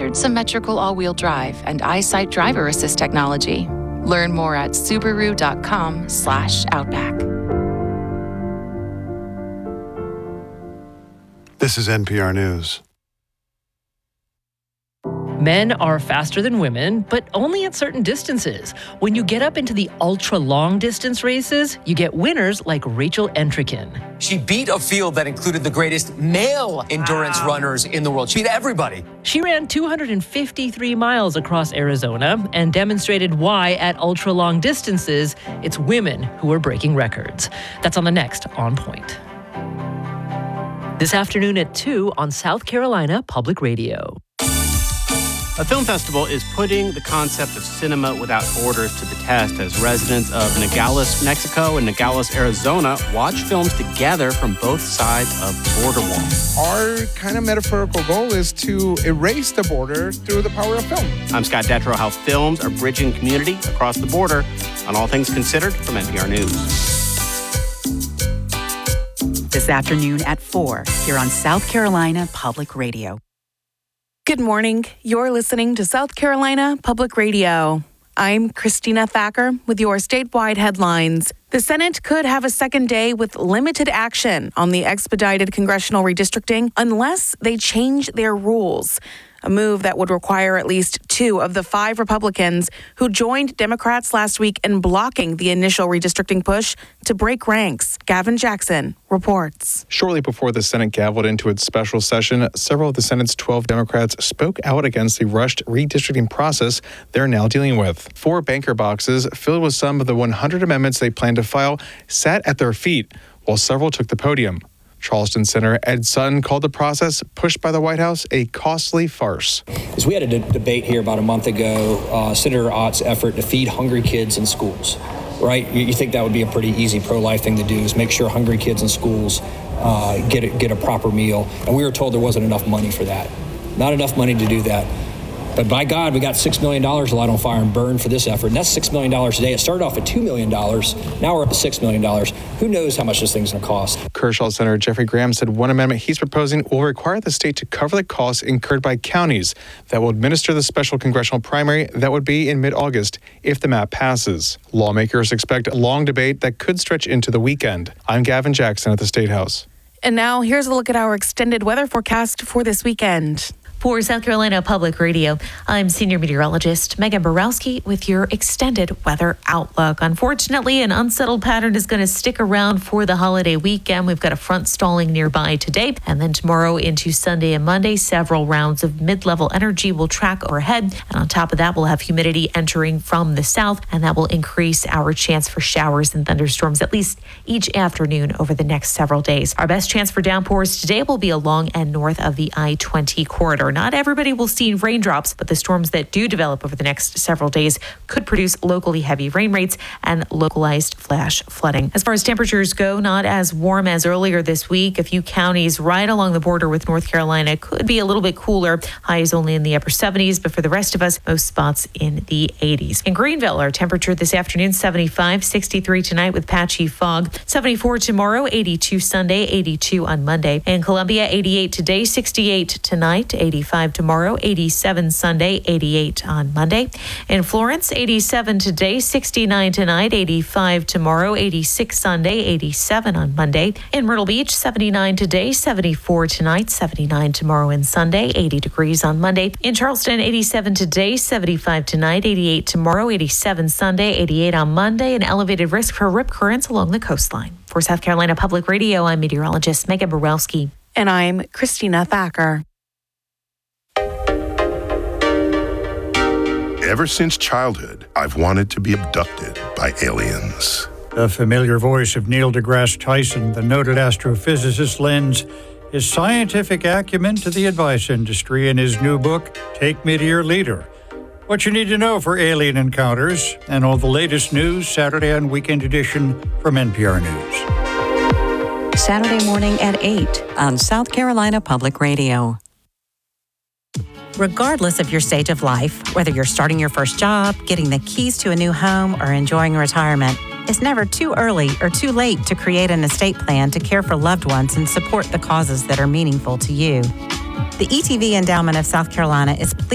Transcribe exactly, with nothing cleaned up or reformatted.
featured symmetrical all-wheel drive and EyeSight driver assist technology. Learn more at Subaru.com slash Outback. This is N P R News. Men are faster than women, but only at certain distances. When you get up into the ultra-long distance races, you get winners like Rachel Entrekin. She beat a field that included the greatest male endurance wow. runners in the world. She beat everybody. She ran two hundred fifty-three miles across Arizona and demonstrated why at ultra-long distances, it's women who are breaking records. That's on the next On Point. This afternoon at two on South Carolina Public Radio. A film festival is putting the concept of cinema without borders to the test as residents of Nogales, Mexico and Nogales, Arizona watch films together from both sides of the border wall. Our kind of metaphorical goal is to erase the border through the power of film. I'm Scott Detrow. How films are bridging community across the border on All Things Considered from N P R News. This afternoon at four here on South Carolina Public Radio. Good morning. You're listening to South Carolina Public Radio. I'm Christina Thacker with your statewide headlines. The Senate could have a second day with limited action on the expedited congressional redistricting unless they change their rules. A move that would require at least two of the five Republicans who joined Democrats last week in blocking the initial redistricting push to break ranks. Gavin Jackson reports. Shortly before the Senate gavelled into its special session, several of the Senate's twelve Democrats spoke out against the rushed redistricting process they're now dealing with. Four banker boxes filled with some of the one hundred amendments they plan to file sat at their feet, while several took the podium. Charleston Senator Ed Sutton called the process pushed by the White House a costly farce. As we had a de- debate here about a month ago, uh, Senator Ott's effort to feed hungry kids in schools, right? You, you think that would be a pretty easy pro-life thing to do, is make sure hungry kids in schools uh, get a, get a proper meal. And we were told there wasn't enough money for that. Not enough money to do that. But by God, we got six million dollars to light on fire and burn for this effort. And that's six million dollars today. It started off at two million dollars. Now we're up to six million dollars. Who knows how much this thing's going to cost? Kershaw Senator Jeffrey Graham said one amendment he's proposing will require the state to cover the costs incurred by counties that will administer the special congressional primary that would be in mid-August if the map passes. Lawmakers expect a long debate that could stretch into the weekend. I'm Gavin Jackson at the State House. And now here's a look at our extended weather forecast for this weekend. For South Carolina Public Radio, I'm senior meteorologist Megan Borowski with your extended weather outlook. Unfortunately, an unsettled pattern is going to stick around for the holiday weekend. We've got a front stalling nearby today, and then tomorrow into Sunday and Monday, several rounds of mid-level energy will track overhead. And on top of that, we'll have humidity entering from the south, and that will increase our chance for showers and thunderstorms at least each afternoon over the next several days. Our best chance for downpours today will be along and north of the I twenty corridor. Not everybody will see raindrops, but the storms that do develop over the next several days could produce locally heavy rain rates and localized flash flooding. As far as temperatures go, not as warm as earlier this week. A few counties right along the border with North Carolina could be a little bit cooler. Highs only in the upper seventies, but for the rest of us, most spots in the eighties. In Greenville, our temperature this afternoon, seventy-five, sixty-three tonight with patchy fog, seventy-four tomorrow, eighty-two Sunday, eighty-two on Monday. In Columbia, eighty-eight today, sixty-eight tonight, eighty-five tomorrow, eighty-seven Sunday, eighty-eight on Monday. In Florence, eighty-seven today, sixty-nine tonight, eighty-five tomorrow, eighty-six Sunday, eighty-seven on Monday. In Myrtle Beach, seventy-nine today, seventy-four tonight, seventy-nine tomorrow and Sunday, eighty degrees on Monday. In Charleston, eighty-seven today, seventy-five tonight, eighty-eight tomorrow, eighty-seven Sunday, eighty-eight on Monday. An elevated risk for rip currents along the coastline. For South Carolina Public Radio, I'm meteorologist Megan Borowski. And I'm Christina Thacker. Ever since childhood, I've wanted to be abducted by aliens. The familiar voice of Neil deGrasse Tyson, the noted astrophysicist, lends his scientific acumen to the advice industry in his new book, Take Me to Your Leader. What you need to know for alien encounters and all the latest news, Saturday on Weekend Edition from N P R News. Saturday morning at eight on South Carolina Public Radio. Regardless of your stage of life, whether you're starting your first job, getting the keys to a new home, or enjoying retirement, it's never too early or too late to create an estate plan to care for loved ones and support the causes that are meaningful to you. The E T V Endowment of South Carolina is pleased